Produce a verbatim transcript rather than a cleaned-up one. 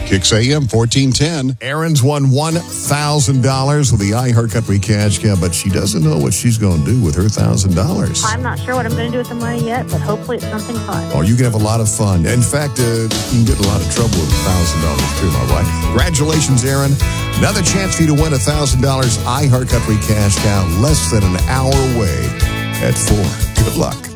Kicks A M fourteen ten. Erin's won one thousand dollars with the iHeart Country Cash Cow, but she doesn't know what she's going to do with her one thousand dollars. I'm not sure what I'm going to do with the money yet, but hopefully it's something fun. Oh, you can have a lot of fun. In fact, uh, you can get in a lot of trouble with one thousand dollars too, my wife. Congratulations, Erin. Another chance for you to win one thousand dollars iHeart Country Cash Cow less than an hour away at four. Good luck.